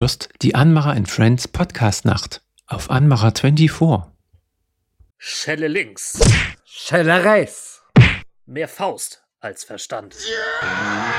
hörst die Anmacher Friends Podcast-Nacht auf Anmacher 24. Schelle links. Schelle rechts. Mehr Faust als Verstand.